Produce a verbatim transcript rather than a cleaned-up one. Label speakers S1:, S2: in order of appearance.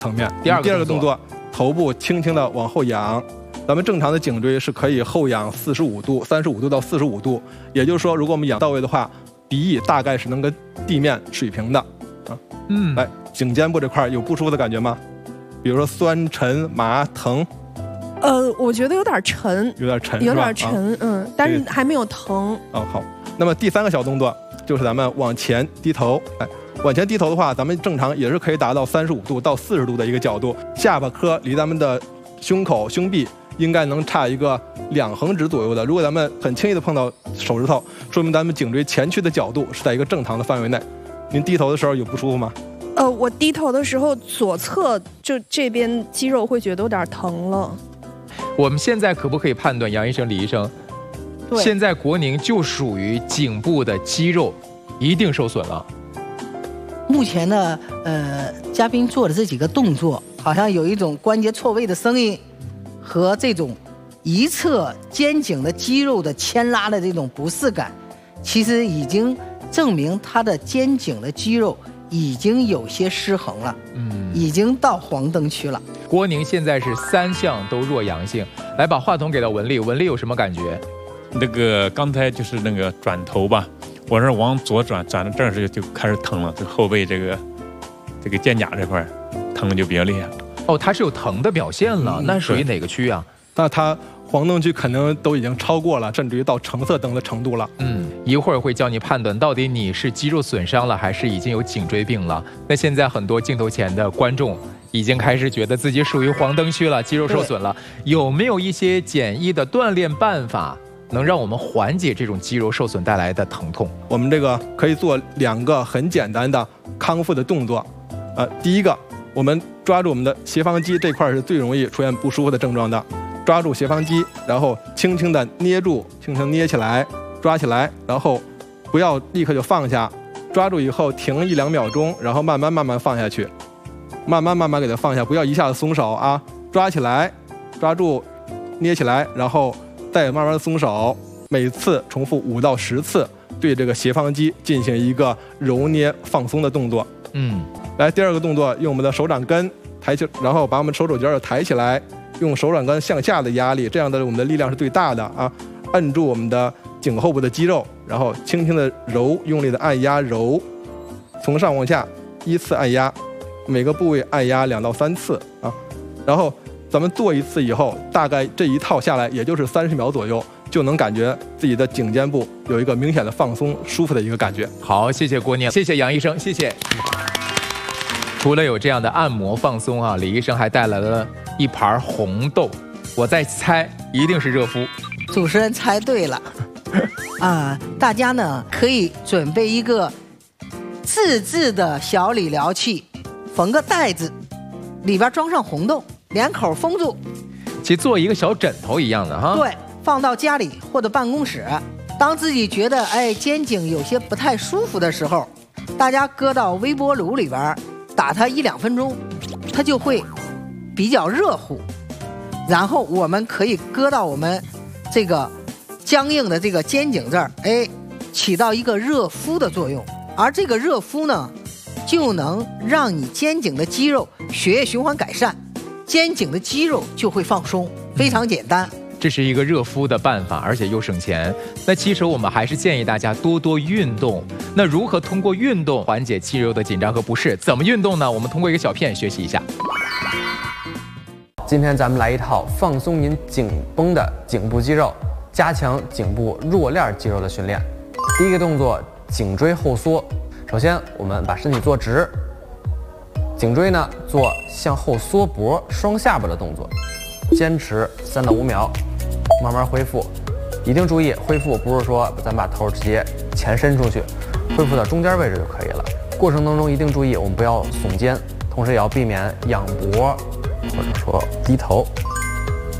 S1: 层面。
S2: 第二个
S1: 第二个动作，头部轻轻的往后仰。咱们正常的颈椎是可以后仰四十五度、三十五度到四十五度，也就是说，如果我们仰到位的话，鼻翼大概是能跟地面水平的啊。
S2: 嗯，
S1: 来，颈肩部这块有不舒服的感觉吗？比如说酸、沉、麻、疼。
S3: 呃，我觉得有点沉，
S1: 有点沉，
S3: 有点沉，
S1: 啊、
S3: 嗯，但是还没有疼。
S1: 哦，好。那么第三个小动作就是咱们往前低头，哎，往前低头的话，咱们正常也是可以达到三十五度到四十度的一个角度，下巴颏离咱们的胸口、胸壁应该能差一个两横指左右的。如果咱们很轻易的碰到手指头，说明咱们颈椎前屈的角度是在一个正常的范围内。您低头的时候有不舒服吗？
S3: 呃，我低头的时候，左侧就这边肌肉会觉得有点疼了。
S2: 我们现在可不可以判断，杨医生、李医生，现在国宁就属于颈部的肌肉一定受损了？
S4: 目前呢，呃，嘉宾做的这几个动作，好像有一种关节错位的声音，和这种一侧肩颈的肌肉的牵拉的这种不适感，其实已经证明他的肩颈的肌肉已经有些失衡了，嗯，已经到黄灯区了。
S2: 郭宁现在是三项都弱阳性，来把话筒给到文丽，文丽有什么感觉？
S5: 那个刚才就是那个转头吧，我是往左转，转到这儿时就开始疼了，就后背这个这个肩胛这块疼的就比较厉害。
S2: 哦，它是有疼的表现了，嗯、那属于哪个区啊？
S1: 那它黄灯区可能都已经超过了，甚至于到橙色灯的程度了。
S2: 嗯，一会儿会教你判断到底你是肌肉损伤了，还是已经有颈椎病了。那现在很多镜头前的观众已经开始觉得自己属于黄灯区了，肌肉受损了。有没有一些简易的锻炼办法，能让我们缓解这种肌肉受损带来的疼痛？
S1: 我们这个可以做两个很简单的康复的动作。呃，第一个，我们抓住我们的斜方肌这块是最容易出现不舒服的症状的。抓住斜方肌，然后轻轻的捏住，轻轻捏起来，抓起来，然后不要立刻就放下，抓住以后停一两秒钟，然后慢慢慢慢放下去，慢慢慢慢给它放下，不要一下子松手啊！抓起来，抓住，捏起来，然后再慢慢松手，每次重复五到十次，对这个斜方肌进行一个揉捏放松的动作。
S2: 嗯，
S1: 来，第二个动作，用我们的手掌根抬起，然后把我们手肘尖抬起来。用手掌根向下的压力，这样的我们的力量是最大的啊！按住我们的颈后部的肌肉，然后轻轻的揉，用力的按压揉，从上往下依次按压，每个部位按压两到三次啊。然后咱们做一次以后，大概这一套下来也就是三十秒左右，就能感觉自己的颈肩部有一个明显的放松、舒服的一个感觉。
S2: 好，谢谢郭宁，谢谢杨医生，谢谢。除了有这样的按摩放松啊，李医生还带来了一盘红豆，我在猜一定是热敷。
S4: 主持人猜对了，啊，大家呢可以准备一个自制的小理疗器，缝个袋子，里边装上红豆，两口封住，
S2: 其实做一个小枕头一样的哈。
S4: 对，放到家里或者办公室，当自己觉得哎肩颈有些不太舒服的时候，大家搁到微波炉里边。打它一两分钟，它就会比较热乎。然后我们可以搁到我们这个僵硬的这个肩颈这儿，哎，起到一个热敷的作用。而这个热敷呢，就能让你肩颈的肌肉血液循环改善，肩颈的肌肉就会放松，非常简单。
S2: 这是一个热敷的办法，而且又省钱。那其实我们还是建议大家多多运动。那如何通过运动缓解肌肉的紧张和不适？怎么运动呢？我们通过一个小片学习一下。
S6: 今天咱们来一套放松您紧绷的颈部肌肉，加强颈部弱链肌肉的训练。第一个动作，颈椎后缩。首先，我们把身体坐直，颈椎呢做向后缩脖、双下巴的动作，坚持三到五秒。慢慢恢复，一定注意恢复不是说咱把头直接前伸出去，恢复到中间位置就可以了。过程当中一定注意，我们不要耸肩，同时也要避免仰脖或者说低头。